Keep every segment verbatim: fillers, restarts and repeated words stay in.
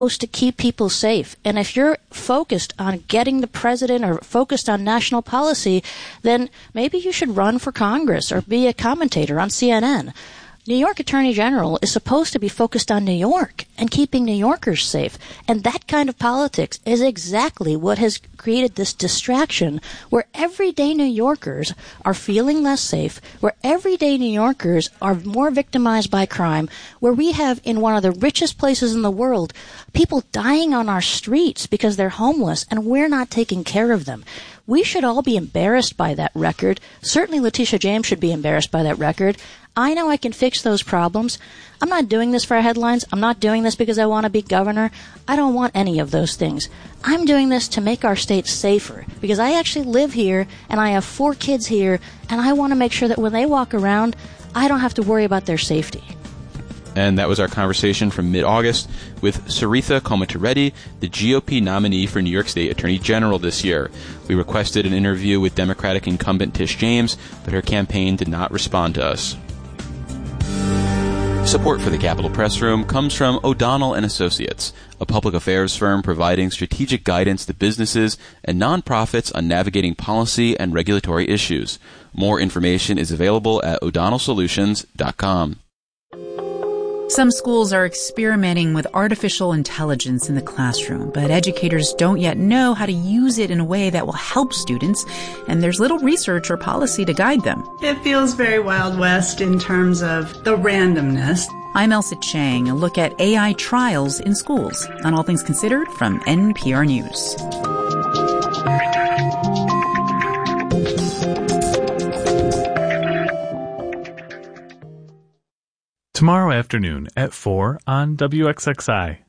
to keep people safe. And if you're focused on getting the president or focused on national policy, then maybe you should run for Congress or be a commentator on C N N. New York Attorney General is supposed to be focused on New York and keeping New Yorkers safe. And that kind of politics is exactly what has created this distraction where everyday New Yorkers are feeling less safe, where everyday New Yorkers are more victimized by crime, where we have in one of the richest places in the world people dying on our streets because they're homeless and we're not taking care of them. We should all be embarrassed by that record. Certainly Letitia James should be embarrassed by that record. I know I can fix those problems. I'm not doing this for headlines. I'm not doing this because I want to be governor. I don't want any of those things. I'm doing this to make our state safer because I actually live here and I have four kids here and I want to make sure that when they walk around, I don't have to worry about their safety. And that was our conversation from mid-August with Saritha Komatireddy, the G O P nominee for New York State Attorney General this year. We requested an interview with Democratic incumbent Tish James, but her campaign did not respond to us. Support for the Capitol Press Room comes from O'Donnell and Associates, a public affairs firm providing strategic guidance to businesses and nonprofits on navigating policy and regulatory issues. More information is available at o'donnell solutions dot com. Some schools are experimenting with artificial intelligence in the classroom, but educators don't yet know how to use it in a way that will help students, and there's little research or policy to guide them. It feels very Wild West in terms of the randomness. I'm Elsa Chang, a look at A I trials in schools on All Things Considered from N P R News. Tomorrow afternoon at four on W X X I.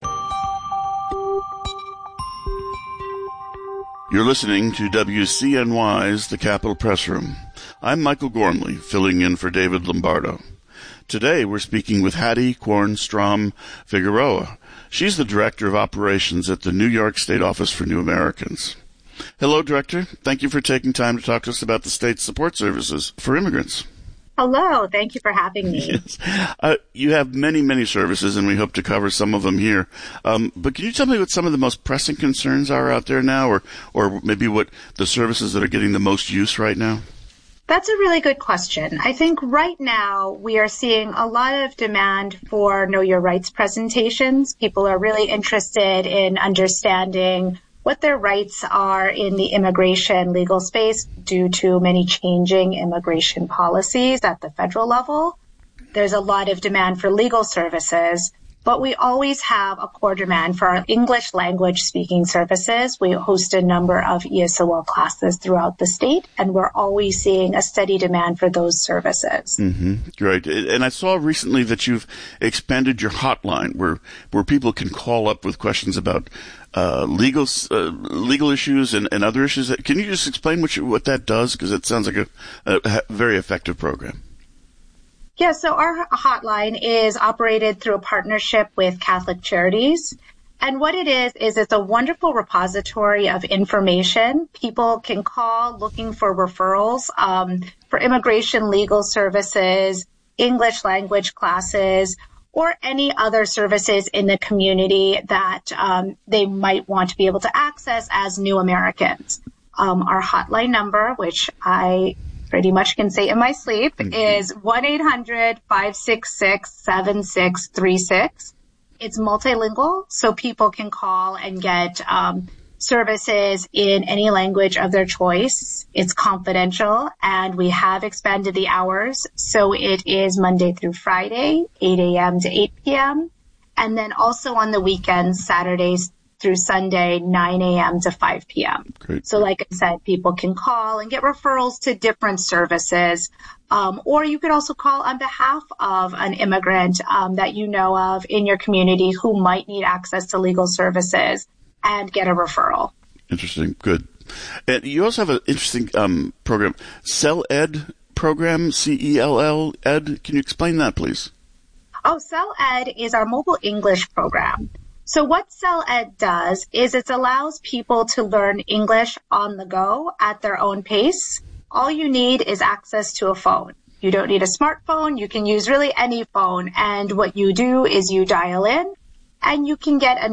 You're listening to W C N Y's The Capitol Press Room. I'm Michael Gormley, filling in for David Lombardo. Today we're speaking with Hattie Kornstrom Figueroa. She's the Director of Operations at the New York State Office for New Americans. Hello, Director. Thank you for taking time to talk to us about the state's support services for immigrants. Hello. Thank you for having me. Yes. Uh, you have many, many services, and we hope to cover some of them here. Um, but can you tell me what some of the most pressing concerns are out there now, or, or maybe what the services that are getting the most use right now? That's a really good question. I think right now we are seeing a lot of demand for Know Your Rights presentations. People are really interested in understanding what their rights are in the immigration legal space due to many changing immigration policies at the federal level. There's a lot of demand for legal services, but we always have a core demand for our English language speaking services. We host a number of E S O L classes throughout the state, and we're always seeing a steady demand for those services. Mm-hmm. Great. And I saw recently that you've expanded your hotline where, where people can call up with questions about Uh, legal uh, legal issues and, and other issues. Can you just explain what you, what that does? Because it sounds like a, a very effective program. Yeah, so our hotline is operated through a partnership with Catholic Charities. And what it is, is it's a wonderful repository of information. People can call looking for referrals um, for immigration legal services, English language classes, or any other services in the community that um, they might want to be able to access as new Americans. Um, our hotline number, which I pretty much can say in my sleep, mm-hmm. is one eight hundred five six six seven six three six. It's multilingual, so people can call and get um, services in any language of their choice. It's confidential, and we have expanded the hours. So it is Monday through Friday, eight a.m. to eight p.m. And then also on the weekends, Saturdays through Sunday, nine a.m. to five p.m. Great. So like I said, people can call and get referrals to different services. Um, or you could also call on behalf of an immigrant um, that you know of in your community who might need access to legal services and get a referral. Interesting. Good. And you also have an interesting um, program, CellEd program, C E L L Ed. Can you explain that, please? Oh, CellEd is our mobile English program. So what CellEd does is it allows people to learn English on the go at their own pace. All you need is access to a phone. You don't need a smartphone. You can use really any phone. And what you do is you dial in, and you can get a